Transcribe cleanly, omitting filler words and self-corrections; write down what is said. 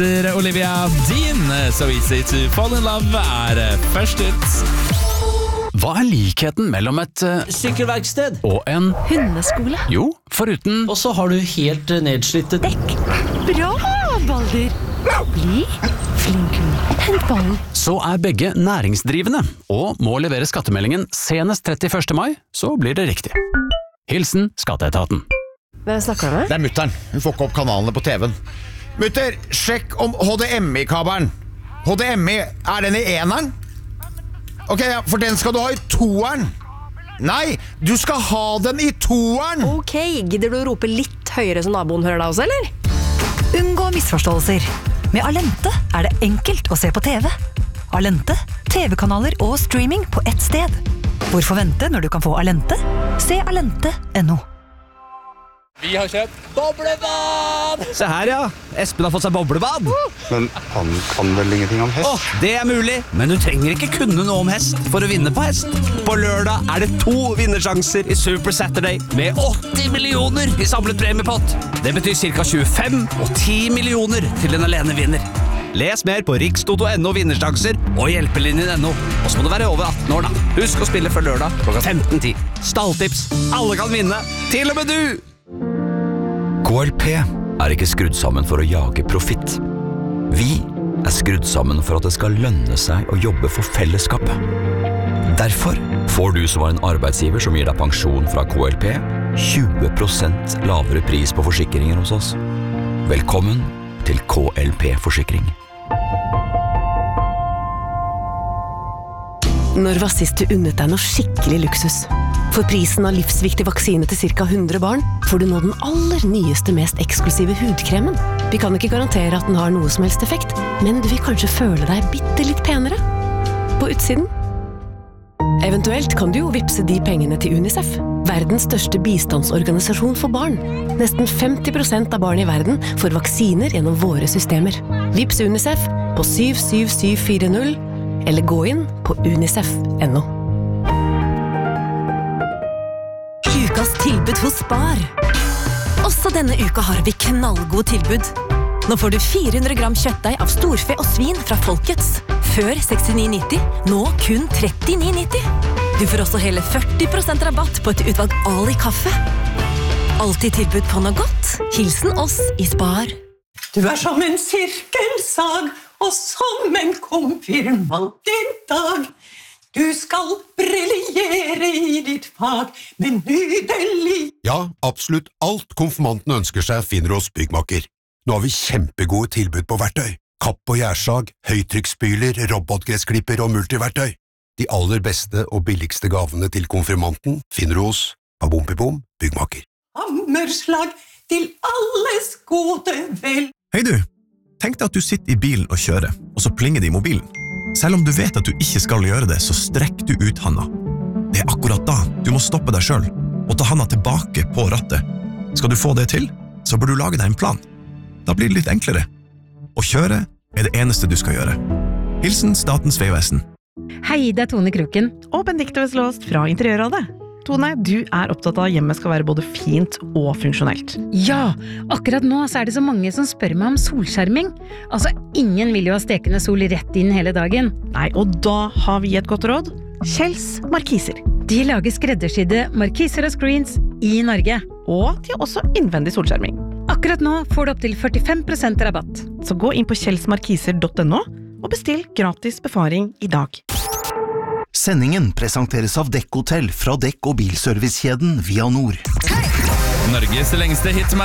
Olivia Dean, So Easy to Fall in Love først ut. Hva likheten mellom et Sykkelverksted og en Hundeskole. Jo, foruten Og så har du helt nedslitte Dekk. Bra, Balder. Bli flink. Hent ballen. så begge næringsdrivende og må levere skattemeldingen senest 31. mai, så blir det riktig. Hilsen Skatteetaten. Hvem snakker du med? Det mutteren. Hun får ikke opp kanalene på TV-en. Mutter, sjekk om HDMI-kabelen. HDMI, den i eneren? Ok, ja, for den skal du ha i toeren. Nei, du skal ha den i toeren. Ok, gidder du å rope litt høyere så naboen hører deg også, eller? Unngå misforståelser. Med Alente det enkelt å se på TV. Alente, TV-kanaler og streaming på ett sted. Hvorfor vente når du kan få Alente? Se alente.no. Vi har kjøpt boblebad! Se her, ja. Espen har fått seg boblebad. Men han kan vel ingenting om hest? Det mulig, men du trenger ikke kunne noe om hest for å vinne på hest. På lørdag det 2 vinnersjanser i Super Saturday med 80 millioner i samlet premiepott. Det betyr ca. 25 og 10 millioner til en alene vinner. Les mer på rikstoto.no vinnersjanser og hjelpelinjen.no. Og så må du være over 18 år da. Husk å spille før lørdag klokka 15:10. Stalltips. Alle kan vinne. Til og med du! KLP ikke skrudd sammen for å jage profitt. Vi skrudd sammen for at det skal lønne seg å jobbe for fellesskapet. Derfor får du som var en arbeidsgiver som gir deg pensjon fra KLP 20% lavere pris på forsikringer hos oss. Velkommen til KLP Forsikring. Når var sist du unnet deg noe skikkelig luksus? For prisen av livsviktig vaksine til ca. 100 barn får du nå den aller nyeste, mest eksklusive hudkremen. Vi kan ikke garantere at den har noe som helst effekt, men du vil kanskje føle deg bitte litt penere på utsiden. Eventuelt kan du jo vipse de pengene til UNICEF, verdens største bistandsorganisasjon for barn. Nesten 50% av barn i verden får vaksiner gjennom våre systemer. Vips UNICEF på 77740 eller gå inn på unicef.no. Ukas tilbud hos Spar. Også denne uka har vi knallgod tilbud. Nå får du 400 gram kjøttdeig av storfe og svin fra Folkets. Før 69,90, nå kun 39,90. Du får også hele 40% rabatt på et utvalg Ali kaffe. Alltid tilbud på noe godt. Hilsen oss i Spar. Du som en sirkelsag, og som en konfirmant i dag. Du skal briljere i ditt fag, men nydelig. Ja, absolutt alt konfirmanten ønsker seg finner hos Byggmaker. Nå har vi kjempegode tilbud på verktøy. Kapp og gjærsag, høytrykksspyler, robotgressklipper og multiverktøy. De aller beste og billigste gavene til konfirmanten finner du hos Babompibom Byggmaker. Hammerslag til alles gode vel. Hei du, tenk deg at du sitter i bilen og kjører, og så plinger det i mobilen. Selv om du vet at du ikke skal gjøre det, så strekk du ut handa. Det akkurat da du må stoppe deg selv, og ta handa tilbake på rattet. Skal du få det til, så bør du lage deg en plan. Da blir det litt enklere. Å kjøre det eneste du skal gjøre. Hilsen Statens Vegvesen. Hei, det Tone Kroken. Og Benedikte Veslåst fra Interiørrådet. Tone, du opptatt av at hjemmet skal være både fint og funksjonelt. Ja, akkurat nå så det så mange som spør meg om solskjerming. Altså, ingen vil jo ha stekende sol rett inn hele dagen. Nei, og da har vi et godt råd. Kjells Markiser. De lager skreddersydde markiser og screens i Norge. Og de har også innvendig solskjerming. Akkurat nå får du opp til 45% rabatt. Så gå inn på kjellsmarkiser.no og bestill gratis befaring i dag. Sendingen presenteres av Dekk Hotell fra Dekk- og bilservicekjeden Via Nord. Norges lengste hit